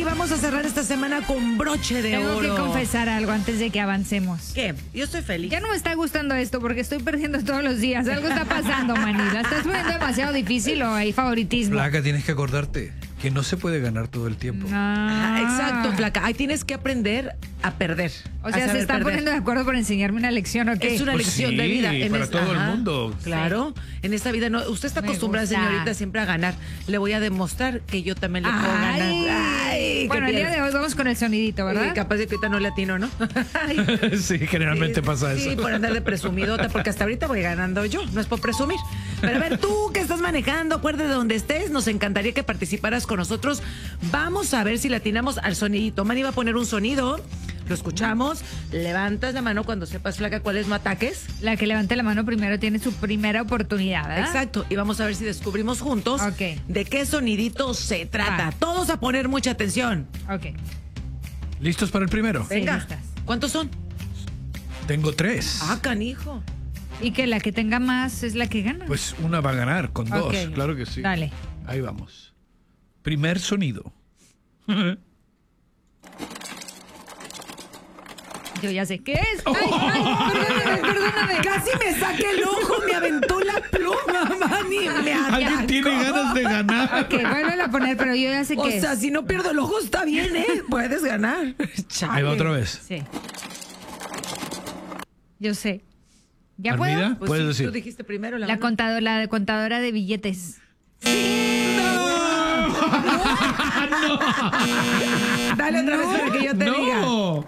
vamos a cerrar esta semana con broche de oro. Tengo que confesar algo antes de que avancemos. ¿Qué? Yo estoy feliz. Ya no me está gustando esto porque estoy perdiendo todos los días. Algo está pasando, Manny. ¿La estás poniendo demasiado difícil o hay favoritismo? Flaca, tienes que acordarte que no se puede ganar todo el tiempo. Ah, exacto, Flaca. Ahí tienes que aprender a perder. O sea, se están poniendo de acuerdo para enseñarme una lección, ¿o qué? Es una Pues lección sí, de vida. para todo el mundo. Claro. En esta vida no. Usted está Me acostumbrada, gusta. señorita, siempre a ganar. Le voy a demostrar que yo también le puedo ganar. Ay, bueno, el día de hoy vamos con el sonidito, ¿verdad? Capaz de que ahorita no le atino, ¿no? Sí, generalmente pasa eso. Sí, por andar de presumidota, porque hasta ahorita voy ganando yo, no es por presumir. Pero a ver, tú que estás manejando, acuérdate de donde estés, nos encantaría que participaras con nosotros. Vamos a ver si le atinamos al sonidito. Manny va a poner un sonido, lo escuchamos, levantas la mano cuando sepas, Flaca, cuáles no ataques. La que levante la mano primero tiene su primera oportunidad, ¿verdad? Exacto, y vamos a ver si descubrimos juntos Ok. de qué sonidito se trata. Ah. Todos a poner mucha atención. Ok. ¿Listos para el primero? Sí, Venga, listas. ¿cuántos son? Tengo 3. Ah, canijo. Y que la que tenga más es la que gana. Pues una va a ganar con 2, Ok. claro que sí. Dale. Ahí vamos. Primer sonido. Yo ya sé qué es. Ay, perdóname. Casi me saqué el ojo, me aventó la pluma, Manny. Me Alguien atacó. tiene ganas de ganar. Ok, vuélvelo a poner, pero yo ya sé O qué sea, es. si no pierdo el ojo está bien, ¿eh? Puedes ganar. Chale. Ahí va otra vez. Sí. Yo sé. ¿Ya Armida, puedo? Pues puedes sí, decir. tú dijiste primero la La mano. contadora de billetes. Dale otra vez para que yo te diga. No.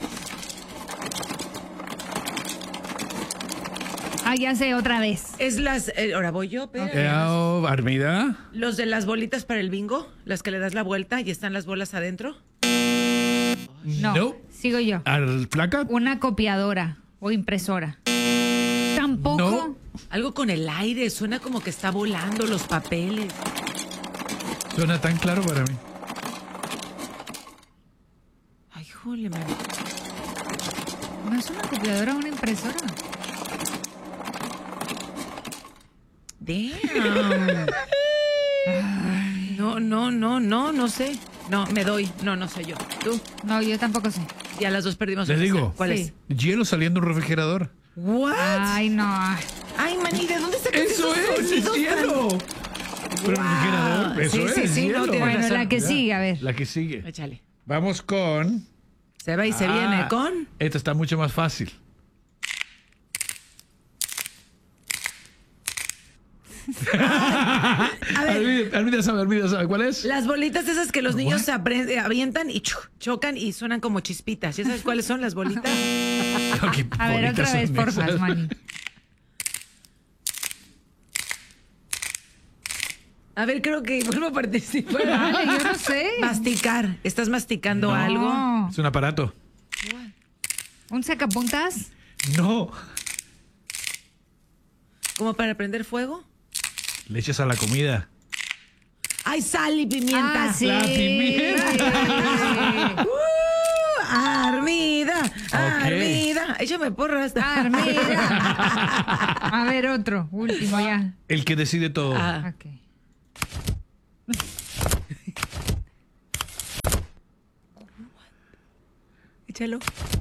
Ah, ya sé, otra vez. Es las... ahora voy yo, pero... Armida. Los de las bolitas para el bingo, las que le das la vuelta y están las bolas adentro. No. No. Sigo yo. ¿Al placa? Una copiadora o impresora. Tampoco. No. Algo con el aire, suena como que está volando los papeles. Suena tan claro para mí. Ay, jole, man. No es una copiadora o una impresora. Damn. No sé. No, me doy. No sé yo. ¿Tú? No, yo tampoco sé. Ya las dos perdimos. Les una. digo. ¿Cuál Sí. es? Hielo saliendo de un refrigerador. What? Ay, no. Ay, Manny, ¿de dónde sacas Eso esos es sonidos hielo. Pero refrigerador, eso Sí, es sí, hielo. no, tienes Bueno, razón. la que sigue, a ver. La que sigue. Échale. Vamos con... Se va y se viene con... Esta está mucho más fácil. A ver, Armida sabe cuál es. las bolitas esas que los niños se avientan y chocan y suenan como chispitas. ¿Ya sabes cuáles son las bolitas? Qué A ver, bonitas otra vez, son porfa, esas. Manny. A ver, creo que vuelvo a participar. Dale, yo no sé. Masticar. ¿Estás masticando algo? No. Es un aparato. ¿Un sacapuntas? No. ¿Como para prender fuego? Le echas a la comida. ¡Ay, sal y pimienta! Ah, sí. La pimienta. ¡Armida! ¡Armida! Échame porras. Armida. A ver, otro. Último ya. El que decide todo. Ah. Ok. Échalo.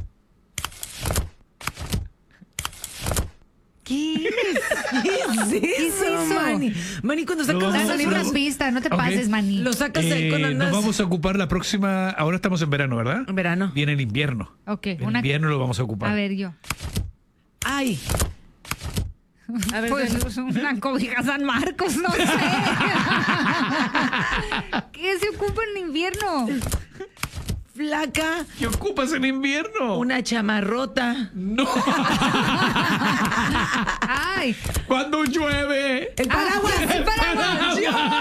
¿Qué es? ¿Qué es eso, Manny? Manny, cuando sacas No, un Danos sonido, una pista, no te Ok. pases, Manny. lo sacas ahí cuando Nos andas... vamos a ocupar la próxima... Ahora estamos en verano, ¿verdad? En verano. Viene el invierno. Ok, En invierno lo vamos a ocupar. A ver, yo. ¡Ay! A ver, Pues ven. es una cobija San Marcos, no sé. ¿Qué se ocupa en invierno? Flaca, ¿Qué ocupas en invierno? una chamarrota. No. Ay, Cuando llueve. ¡El paraguas! el paraguas.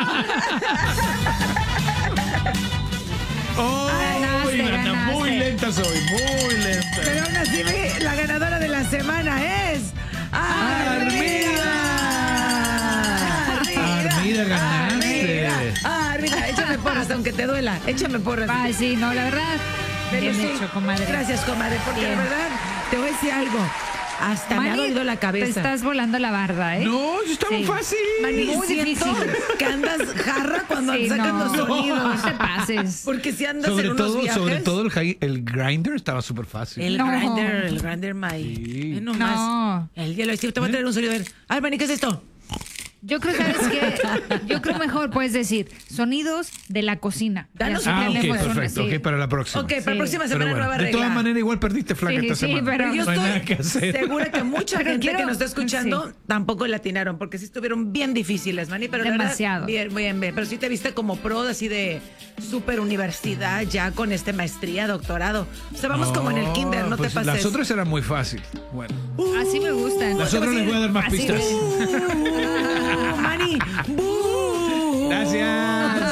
Oh, Ganaste, Ivana, muy ganaste. lenta soy, muy lenta. Pero aún así, la ganadora de la semana es... ¡Armida! Armida, ganaste. Armida, échame porras, aunque te duela. Échame porras. Ay, sí, no, la verdad. Pero Bien sí. hecho, comadre. Gracias, comadre, porque Bien. de verdad te voy a decir algo. Hasta me ha Manny, dolido la te cabeza. estás volando la barda, ¿eh? No, eso está muy Sí. fácil. Manny, muy siento difícil. que andas jarra cuando Sí, sacan los no, sonidos. no te pases. Porque si andas en unos viajes... Sobre todo el grinder estaba súper fácil. El No. grinder, my. Sí. No No. más. El hielo. Te voy a traer un sonido. A ver, ay, Manny, ¿qué es esto? Yo creo, ¿sabes qué? Yo creo mejor puedes decir sonidos de la cocina. Danos Ya un Ah, ok, tenemos una, perfecto. sí. Ok, para la próxima. Ok, para la Sí. próxima Pero semana bueno, nueva de regla. todas maneras, igual perdiste flaca Sí, esta sí, semana. pero yo no hay nada que hacer. estoy segura que mucha Pero gente quiero- que nos está escuchando sí. tampoco le atinaron, porque sí estuvieron bien difíciles, Manny, pero la verdad, Demasiado. bien, bien, bien. Pero sí te viste como pro, así de super universidad, ya con maestría, doctorado. O sea, vamos como en el kinder, no pues te pases. Las otras eran muy fácil. Bueno, Así me gustan. las te voy otras a les voy a dar más así pistas. es. Manny, ¡bú! Gracias.